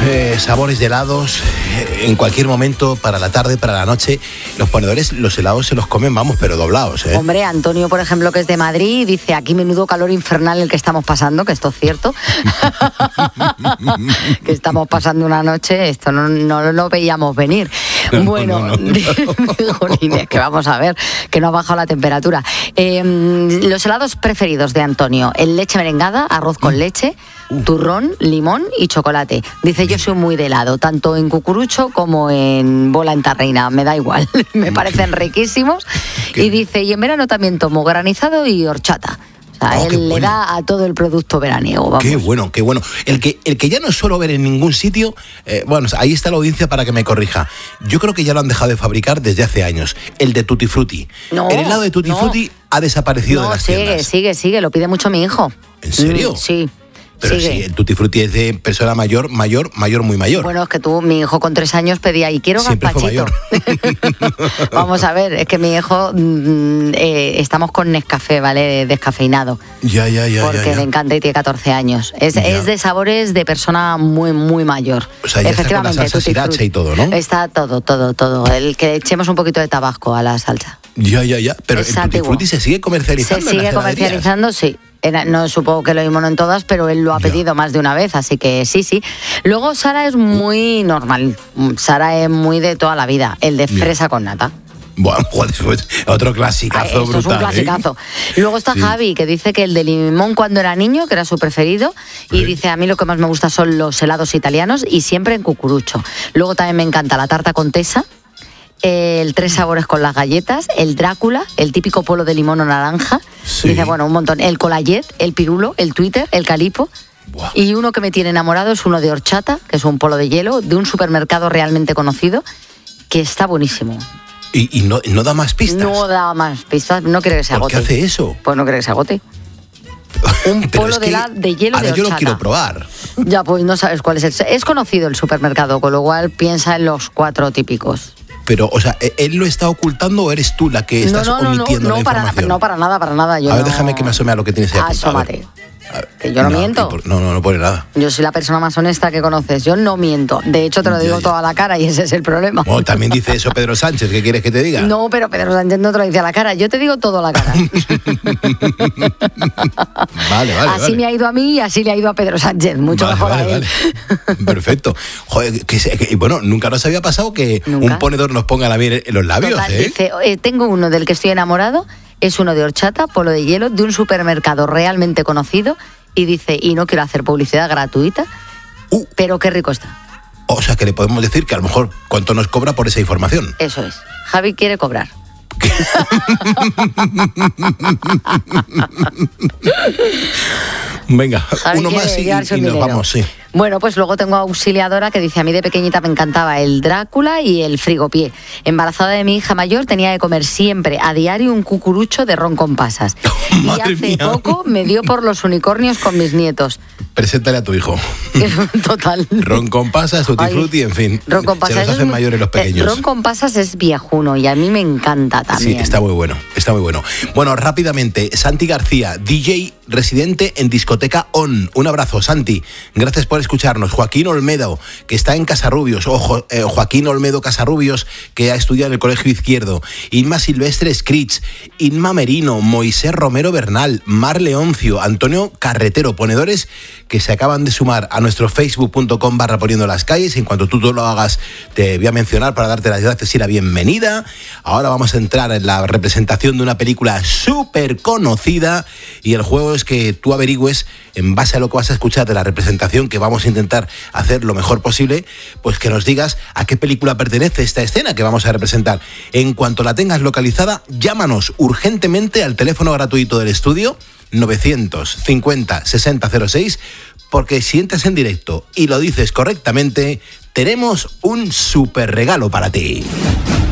sabores de helados en cualquier momento, para la tarde, para la noche. Los ponedores, los helados se los comen, vamos, pero doblados, ¿eh? Hombre, Antonio, por ejemplo, que es de Madrid, dice, aquí menudo calor infernal el que estamos pasando, que esto es cierto. Que estamos pasando una noche, esto no lo veíamos venir. Bueno, jolines, que vamos a ver, que no ha bajado la temperatura. Los helados preferidos de Antonio: el leche merengada, arroz con leche, turrón, limón y chocolate. Dice, yo soy muy de helado, tanto en cucurucho como en bola en tarrina, me da igual, me parecen riquísimos. Y dice, y en verano también tomo granizado y horchata. O sea, él le da a todo el producto veraniego. Vamos. Qué bueno, qué bueno. El que ya no suelo ver en ningún sitio, bueno, ahí está la audiencia para que me corrija. Yo creo que ya lo han dejado de fabricar desde hace años. El de Tutti Frutti. No, el helado de Tutti Frutti ha desaparecido de las tiendas. Sigue, lo pide mucho mi hijo. ¿En serio? Sí. Pero sigue. sí, el Tutti Frutti es de persona mayor, muy mayor. Bueno, es que mi hijo con 3 años pedía, y quiero siempre gazpachito. Vamos a ver, es que mi hijo, estamos con Nescafé, ¿vale? Descafeinado. Ya. Porque le encanta y tiene 14 años. Es de sabores de persona muy, muy mayor. O sea, ya efectivamente, está con la salsa sriracha y todo, ¿no? Está todo. El que echemos un poquito de tabasco a la salsa. Ya. Pero el Tutti Frutti se sigue comercializando. Se sigue comercializando, sí. No supongo que lo mismo no en todas, pero él lo ha pedido más de una vez, así que sí. Luego Sara es muy normal. Sara es muy de toda la vida. El de fresa con nata. Bueno, pues otro clasicazo brutal. Es un clasicazo. Y luego está Javi, que dice que el de limón cuando era niño, que era su preferido, y dice, a mí lo que más me gusta son los helados italianos y siempre en cucurucho. Luego también me encanta la tarta contesa, el 3 sabores con las galletas, el Drácula, el típico polo de limón o naranja. Sí. Dice, bueno, un montón. El colayet, el pirulo, el Twitter, el calipo. Buah. Y uno que me tiene enamorado es uno de horchata, que es un polo de hielo, de un supermercado realmente conocido, que está buenísimo. ¿Y no da más pistas? No da más pistas, no quiere que se agote. ¿Por qué hace eso? Pues no quiere que se agote. Un polo de hielo de horchata. Yo lo quiero probar. Ya, pues no sabes cuál es. Es conocido el supermercado, con lo cual piensa en los 4 típicos. Pero, o sea, ¿él lo está ocultando o eres tú la que estás omitiendo la información? No, para nada. Yo déjame que me asome a lo que tienes ahí apuntado. Asómate. Que yo no miento. No pone nada. Yo soy la persona más honesta que conoces. Yo no miento. De hecho, te lo digo toda la cara y ese es el problema. Bueno, también dice eso Pedro Sánchez. ¿Qué quieres que te diga? No, pero Pedro Sánchez no te lo dice a la cara. Yo te digo todo a la cara. Vale. Así me ha ido a mí y así le ha ido a Pedro Sánchez. Mucho mejor a él. Perfecto. Joder, bueno, nunca nos había pasado que un ponedor nos ponga la miel en los labios. Total, dice, tengo uno del que estoy enamorado. Es uno de horchata, polo de hielo, de un supermercado realmente conocido. Y dice, y no quiero hacer publicidad gratuita, pero qué rico está. O sea, que le podemos decir que a lo mejor cuánto nos cobra por esa información. Eso es. Javi quiere cobrar. Venga, Javi uno más y nos vamos, sí. Bueno, pues luego tengo a Auxiliadora, que dice, a mí de pequeñita me encantaba el Drácula y el frigopié. Embarazada de mi hija mayor tenía que comer siempre, a diario, un cucurucho de ron con pasas. Y hace poco me dio por los unicornios con mis nietos. Preséntale a tu hijo. Total. Ron con pasas, Tutti Frutti, en fin. Ron con pasas. Se los hacen mayores los pequeños. Ron con pasas es viejuno y a mí me encanta también. Sí, está muy bueno. Bueno, rápidamente, Santi García, DJ residente en Discoteca On. Un abrazo, Santi. Gracias por escucharnos. Joaquín Olmedo, que está en Casarrubios. Joaquín Olmedo Casarrubios, que ha estudiado en el Colegio Izquierdo. Inma Silvestre Scritch, Inma Merino, Moisés Romero Bernal, Mar Leoncio, Antonio Carretero, ponedores que se acaban de sumar a nuestro facebook.com/poniendo las calles. En cuanto tú lo hagas, te voy a mencionar para darte las gracias y la bienvenida. Ahora vamos a entrar en la representación de una película súper conocida y el juego es que tú averigües, en base a lo que vas a escuchar de la representación, que vamos a intentar hacer lo mejor posible, pues que nos digas a qué película pertenece esta escena que vamos a representar. En cuanto la tengas localizada, llámanos urgentemente al teléfono gratuito del estudio 950 6006, porque si entras en directo y lo dices correctamente, tenemos un súper regalo para ti.